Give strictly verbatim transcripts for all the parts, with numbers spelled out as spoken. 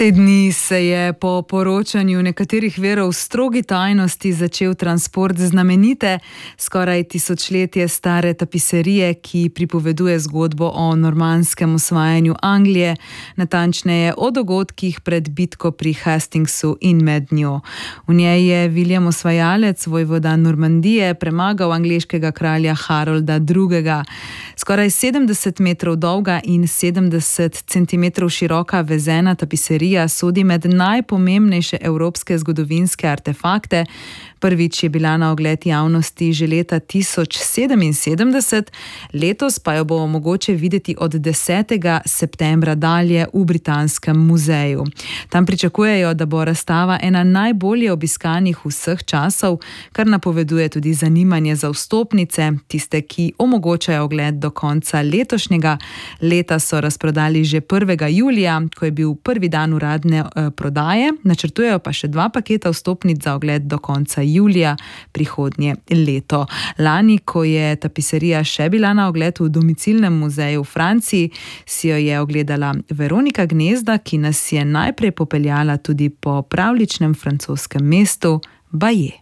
Te dni se je po poročanju nekaterih virov v strogi tajnosti začel transport znamenite, skoraj tisočletje stare tapiserije, ki pripoveduje zgodbo o normanskem osvajanju Anglije, natančneje o dogodkih pred bitko pri Hastingsu in med njo. V njej je William Osvajalec, vojvoda Normandije, premagal angleškega kralja Harolda drugega. Skoraj sedemdeset metrov dolga in sedemdeset centimetrov široka vezena tapiserija sodi med najpomembnejše evropske zgodovinske artefakte. Prvič je bila na ogled javnosti že leta tisoč sedeminsedemdeset, letos pa jo bo mogoče videti od desetega septembra dalje v Britanskem muzeju. Tam pričakujejo, da bo razstava ena najbolje obiskanih vseh časov, kar napoveduje tudi zanimanje za vstopnice. Tiste, ki omogočajo ogled do konca letošnjega leta, so razprodali že prvega julija, ko je bil prvi dan uradne eh, prodaje. Načrtujejo pa še dva paketa vstopnic za ogled do konca julija prihodnje leto. Lani, ko je tapiserija še bila na ogled v domicilnem muzeju v Franciji, si jo je ogledala Veronika Gnezda, ki nas je najprej popeljala tudi po pravljičnem francoskem mestu Bayeux.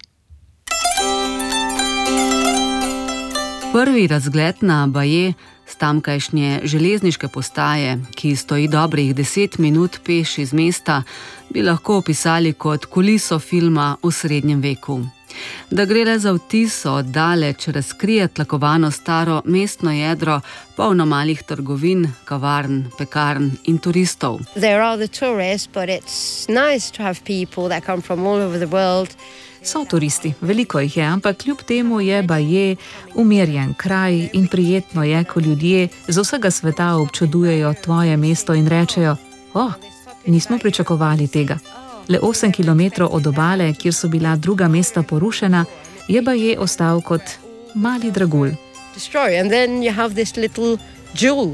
Prvi razgled na Bayeux s tamkajšnje železniške postaje, ki stoji dobrih deset minut peš iz mesta, bi lahko opisali kot kuliso filma v srednjem veku. Da gre le za vtis od daleč, razkrije tlakovano staro mestno jedro, polno malih trgovin, kavarn, pekarn in turistov. There are the tourists, but it's nice to have people that come from all over the world. So turisti, veliko jih je, ampak kljub temu je Bayeux umirjen kraj in prijetno je, ko ljudje z vsega sveta občudujejo tvoje mesto in rečejo: o, oh, nismo pričakovali tega. Le osem kilometrov od obale, kjer so bila druga mesta porušena, je Bayeux ostal kot mali dragulj. And then you have this little jewel.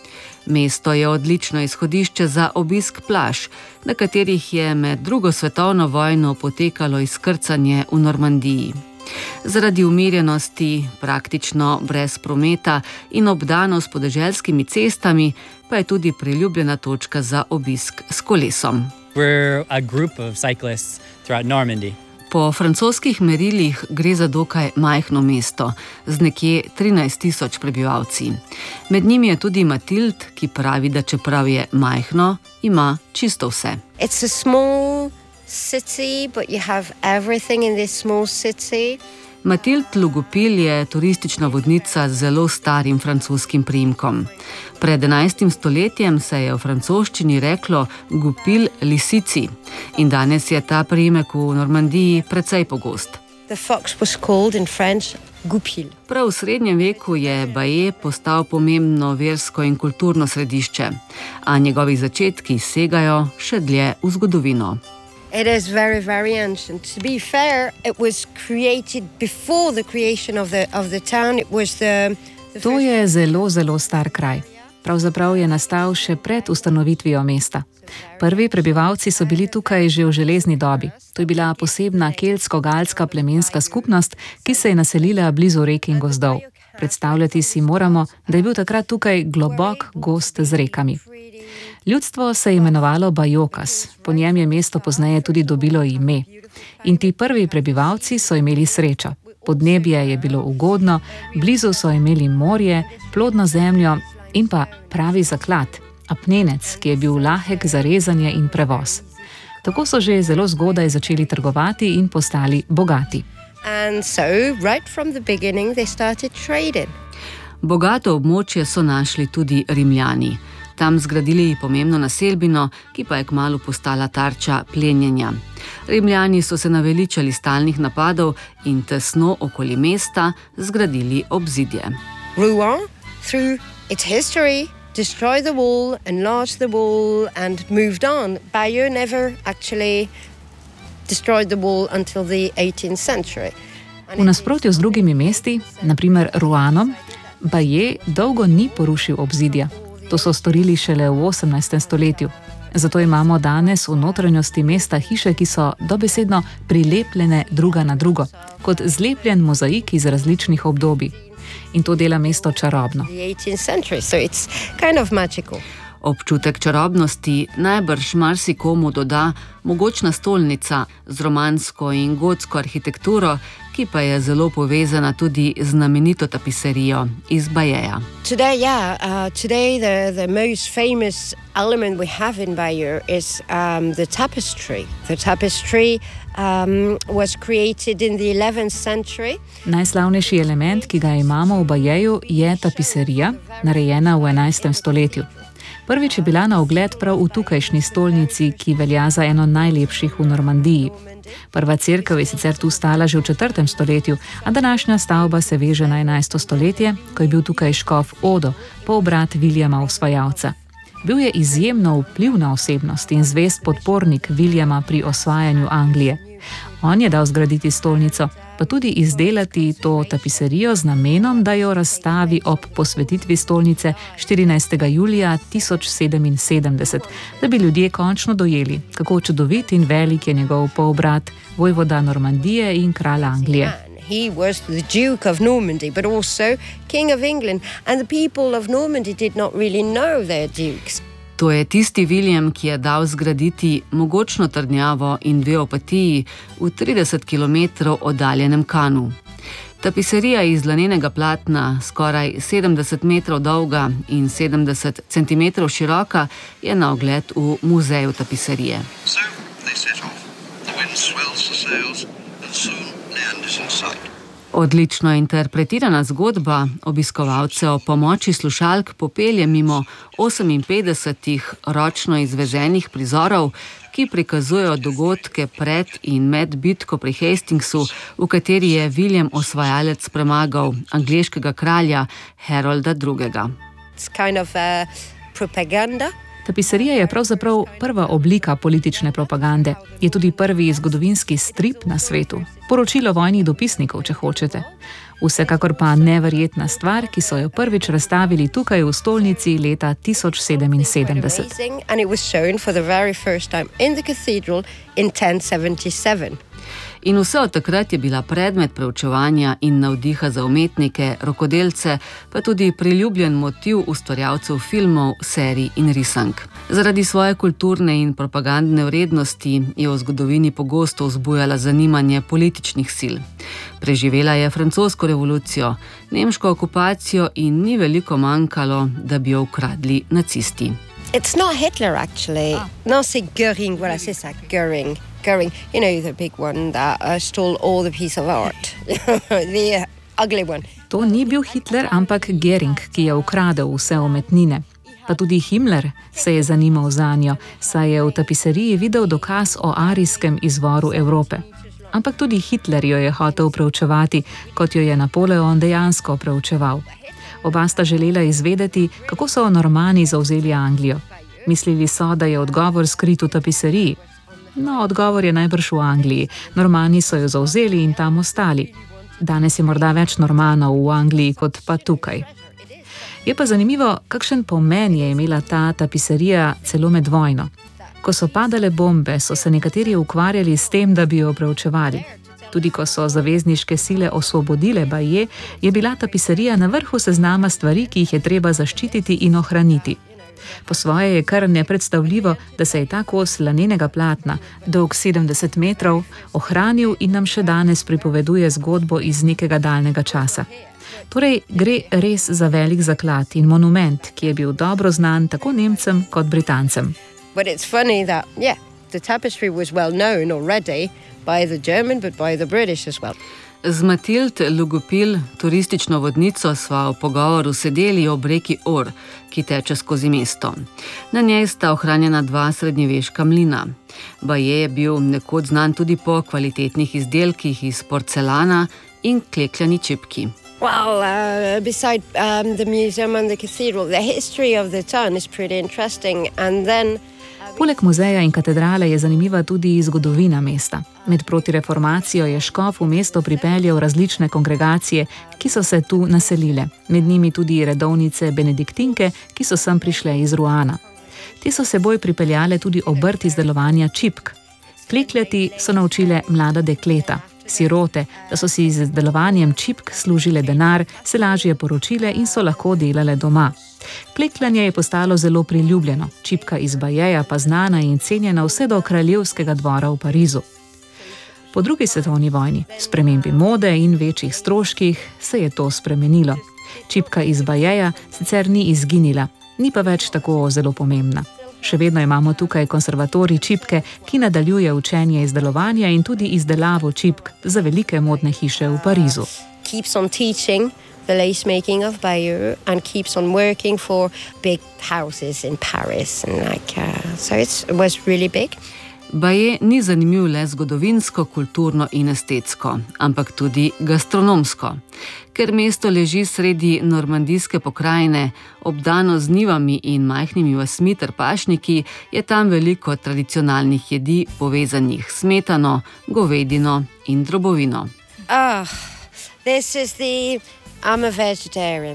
Mesto je odlično izhodišče za obisk plaž, na katerih je med drugo svetovno vojno potekalo izkrcanje v Normandiji. Zaradi umirjenosti, praktično brez prometa in obdano s podeželskimi cestami, pa je tudi priljubljena točka za obisk s kolesom. We're a group of cyclists throughout Normandy. Po francoskih merilih gre za dokaj majhno mesto z nekje trinajst tisoč prebivalci. Med njimi je tudi Matild, ki pravi, da čeprav je majhno, ima čisto vse. It's a small city, but you have everything in this small city. Matild Lugupil je turistična vodnica z zelo starim francoskim priimkom. Pred enajstim stoletjem se je v francoščini reklo Gupil lisici in danes je ta priimek v Normandiji precej pogost. The fox was called in French Goupil. Prav v srednjem veku je Bayeux postal pomembno versko in kulturno središče, a njegovi začetki segajo še dlje v zgodovino. It is very, very ancient. To be fair, it was created before the creation of the, of the town. It was the, the To je zelo, zelo star kraj. Pravzaprav je nastal še pred ustanovitvijo mesta. Prvi prebivalci so bili tukaj že v železni dobi. To je bila posebna keltsko-galska plemenska skupnost, ki se je naselila blizu rek in gozdov. Predstavljati si moramo, da je bil takrat tukaj globok gost z rekami. Ljudstvo se je imenovalo Bajokas, po njem je mesto pozneje tudi dobilo ime. In ti prvi prebivalci so imeli srečo. Podnebje je bilo ugodno, blizu so imeli morje, plodno zemljo in pa pravi zaklad, apnenec, ki je bil lahek za rezanje in prevoz. Tako so že zelo zgodaj začeli trgovati in postali bogati. And so, right from the beginning, they started trading. Bogato območje so našli tudi Rimljani. Tam zgradili pomembno naselbino, ki pa je kmalu postala tarča plenjenja. Rimljani so se naveličali stalnih napadov in tesno okoli mesta zgradili obzidje. Rouen, through its history, destroyed the wall, enlarged the wall and moved on. Bayeux never actually destroyed the wall until the eighteenth century. V nasprotju z drugimi mesti, na primer Rouenom, Bayeux dolgo ni porušil obzidja. To so storili šele v osemnajstem stoletju. Zato imamo danes v notranjosti mesta hiše, ki so dobesedno prilepljene druga na drugo, kot zlepljen mozaik iz različnih obdobij. In to dela mesto čarobno. Občutek čarobnosti najbrž marsikomu doda mogočna stolnica z romansko in gotsko arhitekturo, ki pa je zelo povezana tudi z znamenito tapiserijo iz Bayeja. Today, yeah, uh, today the, the most famous element we have in Bayeux is um, the tapestry. The tapestry um, was created in the eleventh century. Najslavnejši element, ki ga imamo v Bayeju, je tapiserija, narejena v enajstem stoletju. Prvič je bila na ogled prav v tukajšnji stolnici, ki velja za eno najlepših v Normandiji. Prva cerkev je sicer tu stala že v četrtem stoletju, a današnja stavba se veže na enajsto stoletje, ko je bil tukaj škof Odo, poobrat Viljama Osvajalca. Bil je izjemno vplivna osebnost in zvest podpornik Viljama pri osvajanju Anglije. On je dal zgraditi stolnico, pa tudi izdelati to tapiserijo z namenom, da jo razstavi ob posvetitvi stolnice štirinajstega julija tisoč sedeminsedemdeset, da bi ljudje končno dojeli, kako čudovit in velik je njegov poobrat, vojvoda Normandije in kralj Anglije. He was the Duke of Normandy, but also King of England, and the people of Normandy did not really know their dukes. To je tisti William, ki je dal zgraditi mogočno trdnjavo in dve opatiji v trideset kilometrov oddaljenem Cannesu. Tapiserija iz lanenega platna, skoraj sedemdeset metrov dolga in sedemdeset centimetrov široka, je na ogled v muzeju tapiserije. So they set off. The wind swells the sails and soon land is in sight. Odlično interpretirana zgodba obiskovalce o pomoči slušalk popelje mimo oseminpetdesetih ročno izvezenih prizorov, ki prikazujejo dogodke pred in med bitko pri Hastingsu, v kateri je William Osvajalec premagal angleškega kralja Harolda drugega. It's kind of a propaganda. Tapiserija je pravzaprav prva oblika politične propagande. Je tudi prvi zgodovinski strip na svetu. Poročilo vojnih dopisnikov, če hočete. Vsekakor pa neverjetna stvar, ki so jo prvič razstavili tukaj v stolnici leta tisoč sedeminsedemdeset. And it was shown for the very first time in the cathedral in ten seventy-seven. In vse od takrat je bila predmet preučevanja in navdiha za umetnike, rokodelce, pa tudi priljubljen motiv ustvarjalcev filmov, serij in risank. Zaradi svoje kulturne in propagandne vrednosti je v zgodovini pogosto vzbujala zanimanje političnih sil. Preživela je francosko revolucijo, nemško okupacijo in ni veliko manjkalo, da bi jo ukradli nacisti. It's not Hitler actually. Ah. Nazi Göring, what I say that Göring. Göring, you know, the big one that uh, stole all the piece of art. The uh, ugly one. To ni bil Hitler, ampak Göring, ki je ukradel vse umetnine. Pa tudi Himmler se je zanimal zanjo, saj je v tapiseriji videl dokaz o arijskem izvoru Evrope. Ampak tudi Hitler jo je hotel preučevati, kot jo je Napoleon dejansko preučeval. Oba sta želela izvedeti, kako so Normani zavzeli Anglijo. Mislili so, da je odgovor skrit v tapiseriji. No, odgovor je najbrž v Angliji. Normani so jo zavzeli in tam ostali. Danes je morda več Normanov v Angliji kot pa tukaj. Je pa zanimivo, kakšen pomen je imela ta tapiserija celo med vojno. Ko so padale bombe, so se nekateri ukvarjali s tem, da bi jo preučevali. Tudi ko so zavezniške sile osvobodile Baye, je bila tapiserija na vrhu seznama stvari, ki jih je treba zaščititi in ohraniti. Po svoje je kar nepredstavljivo, da se je ta kos lanenega platna, dolg sedemdeset metrov, ohranil in nam še danes pripoveduje zgodbo iz nekega daljnega časa. Torej gre res za velik zaklad in monument, ki je bil dobro znan tako Nemcem kot Britancem. But it's funny that, yeah, the tapestry was well known already by the German, but by the British as well. Z Mathilde Lugopil, turistično vodnico, sva v pogovoru sedeli ob reki Or, ki teče skozi mesto. Na njej sta ohranjena dva srednjeveška mlina. Baye je bil nekoč znan tudi po kvalitetnih izdelkih iz porcelana in klekljani čipki. Well, uh, beside um, the museum and the cathedral, the history of the town is pretty interesting. And then Poleg muzeja in katedrale je zanimiva tudi zgodovina mesta. Med protireformacijo je škof v mesto pripeljal različne kongregacije, ki so se tu naselile. Med njimi tudi redovnice benediktinke, ki so sem prišle iz Ruana. Te so seboj pripeljale tudi obrt izdelovanja čipk. Klekljati so naučile mlada dekleta. sirote, da so si z delovanjem čipk služile denar, se lažje poročile in so lahko delale doma. Klekljanje je postalo zelo priljubljeno, čipka iz Bajeja pa znana in cenjena vse do kraljevskega dvora v Parizu. Po drugi svetovni vojni, spremembi mode in večjih stroških, se je to spremenilo. Čipka iz Bajeja sicer ni izginila, ni pa več tako zelo pomembna. Še vedno imamo tukaj konservatorij čipke, ki nadaljuje učenje izdelovanja in tudi izdelavo čipk za velike modne hiše v Parizu. Keeps on teaching the lace making of Bayeux and keeps on working for big houses in Paris and like uh, so it's, it was really big. Baje ni zanimiv le zgodovinsko, kulturno in estetsko, ampak tudi gastronomsko. Ker mesto leži sredi normandijske pokrajine, obdano z njivami in majhnimi vasmi ter pašniki, je tam veliko tradicionalnih jedi povezanih s smetano, govedino in drobovino. Ah, this is the I'm a vegetarian.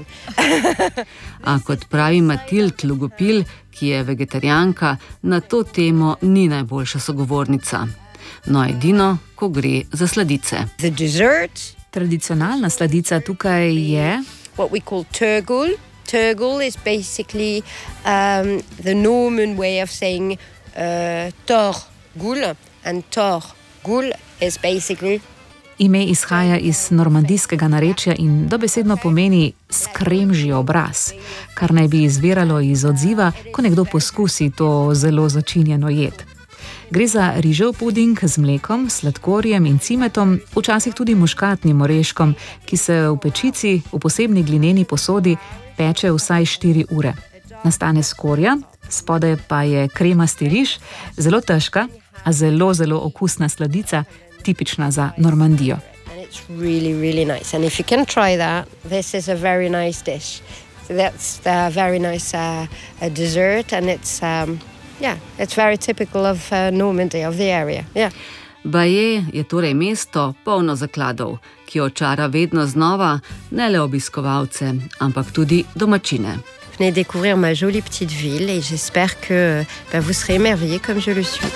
A kot pravi Matild Lugopil, ki je vegetarijanka, na to temo ni najboljša sogovornica. No, edino, ko gre za sladice. The dessert. Tradicionalna sladica tukaj je What we call turgul. Turgul is basically um, the Norman way of saying uh, torgul, and torgul is basically. Ime izhaja iz normandijskega narečja in dobesedno pomeni skremžji obraz, kar naj bi izviralo iz odziva, ko nekdo poskusi to zelo začinjeno jed. Gre za rižev puding z mlekom, sladkorjem in cimetom, včasih tudi muškatnim oreškom, ki se v pečici v posebni glineni posodi peče vsaj štiri ure. Nastane skorja, spodaj pa je kremasti riž, zelo težka, a zelo, zelo okusna sladica, tipična za Normandijo. And it's really, really nice. And if you can try that, this is a very nice dish. So that's a very nice uh, a dessert, and it's um, yeah, it's very typical of uh, Normandy, of the area. Yeah. Baje je torej mesto polno zakladov, ki očara vedno znova ne le obiskovalce, ampak tudi domačine. Venez découvrir ma jolie petite ville et j'espère que ben, vous serez émerveillés comme je le suis.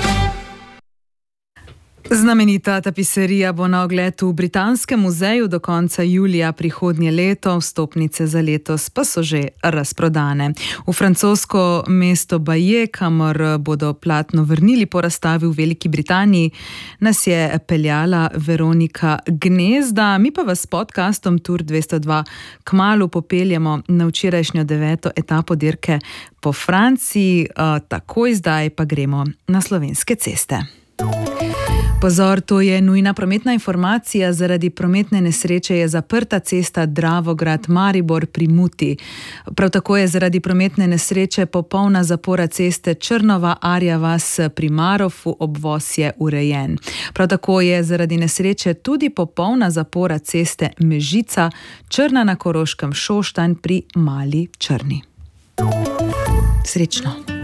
Znamenita tapiserija bo na ogled v Britanskem muzeju do konca julija prihodnje leto, vstopnice za letos pa so že razprodane. V francosko mesto Baje, kamor bodo platno vrnili po razstavi v Veliki Britaniji, nas je peljala Veronika Gnezda, mi pa vas s podcastom Tour dvesto dva kmalu popeljemo na včerajšnjo deveto etapo dirke po Franciji, takoj zdaj pa gremo na slovenske ceste. Pozor, to je nujna prometna informacija. Zaradi prometne nesreče je zaprta cesta Dravograd-Maribor pri Muti. Prav tako je zaradi prometne nesreče popolna zapora ceste Črnova-Arja vas pri Marofu, obvoz je urejen. Prav tako je zaradi nesreče tudi popolna zapora ceste Mežica, Črna na Koroškem, Šoštanj pri Mali Črni. Srečno!